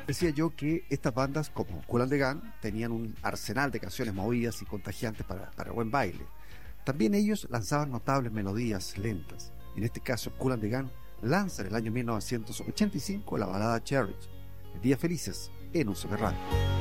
Decía yo que estas bandas como Kool and the Gang tenían un arsenal de canciones movidas y contagiantes para buen baile. También ellos lanzaban notables melodías lentas. En este caso, Kool and the Gang lanza en el año 1985 la balada Cherish, Días Felices, en UCB Radio.